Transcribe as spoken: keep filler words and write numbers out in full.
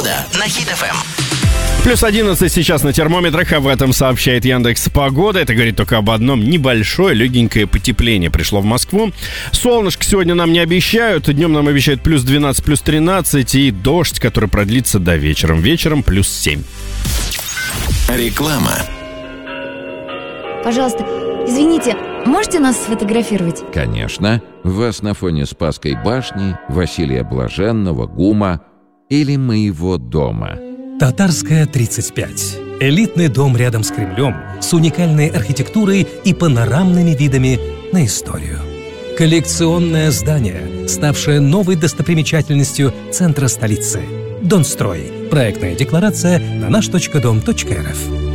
Погода на Хит-ФМ. Плюс одиннадцать сейчас на термометрах, об этом сообщает Яндекс.Погода. Это говорит только об одном: небольшое легенькое потепление пришло в Москву. Солнышко сегодня нам не обещают. Днем нам обещают плюс двенадцать, плюс тринадцать и дождь, который продлится до вечера. Вечером плюс семь. Реклама. Пожалуйста, извините, можете нас сфотографировать? Конечно. Вас на фоне Спасской башни, Василия Блаженного, ГУМа или моего дома. Татарская, тридцать пять. Элитный дом рядом с Кремлем, с уникальной архитектурой и панорамными видами на историю. Коллекционное здание, ставшее новой достопримечательностью центра столицы. Донстрой. Проектная декларация на наш точка дом точка эр эф.